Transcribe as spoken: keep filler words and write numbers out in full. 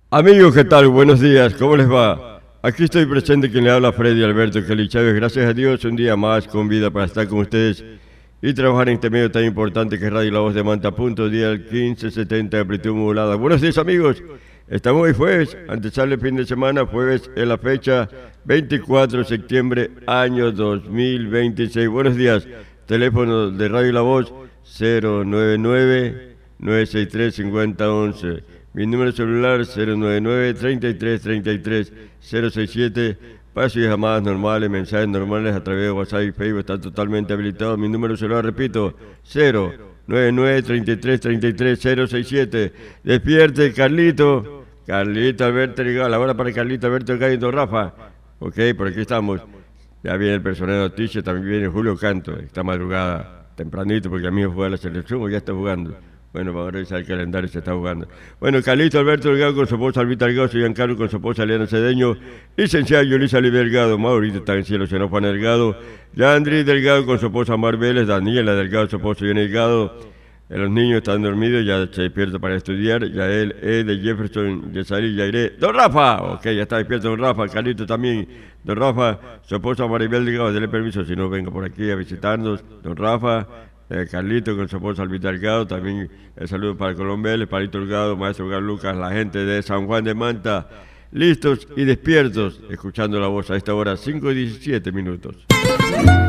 Amigos, ¿qué tal? Buenos días, ¿cómo les va? Aquí estoy presente quien le habla Freddy Alberto Kelly Chávez. Gracias a Dios, un día más con vida para estar con ustedes y trabajar en este medio tan importante que es Radio La Voz de Manta. Punto día el quince setenta de amplitud modulada. Buenos días, amigos. Estamos hoy jueves, antes sale el fin de semana, jueves en la fecha veinticuatro de septiembre, año dos mil veintiséis. Buenos días, teléfono de Radio La Voz cero nueve nueve, nueve seis tres, cinco cero uno uno. Mi número celular cero nueve nueve, treinta y tres, treinta y tres, cero sesenta y siete. Paso y llamadas normales, mensajes normales a través de WhatsApp y Facebook están totalmente habilitados. Mi número celular, repito, cero nueve nueve, treinta y tres, treinta y tres, cero sesenta y siete. Despierte, Carlito. Carlito Alberto Delgado, la hora para Carlito Alberto Delgado y Don Rafa. Ok, por aquí estamos. Ya viene el personal de noticias, también viene Julio Canto. Esta madrugada, tempranito, porque a mí juega la selección o ya está jugando. Bueno, vamos a revisar el calendario, se está jugando. Bueno, Carlito Alberto Delgado con su esposa Albita Delgado, Giancarlo con su esposa Eliana Cedeño, licenciada Yulisa Olivia Delgado, Maurito está en el cielo, senó Juan Delgado, Yandri Delgado con su esposa Mar Vélez, Daniela Delgado, su esposo Jenny Delgado. Eh, los niños están dormidos, ya se despierta para estudiar. Ya él, E. de Jefferson, Yesari, Yairé. ¡Don Rafa! Ok, ya está despierto Don Rafa. Carlito también. Don Rafa, su esposa Maribel Delgado, dele permiso si no venga por aquí a visitarnos. Don Rafa. Eh, Carlito con su esposa Albita Delgado, también el saludo para Colombel, Palito Delgado, Maestro Gar Lucas, la gente de San Juan de Manta, listos y despiertos, escuchando la voz a esta hora, cinco y diecisiete minutos.